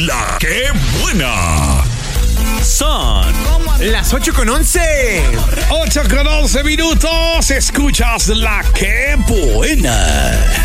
La que buena. Son las 8:11. 8:11 minutos. Escuchas La que buena.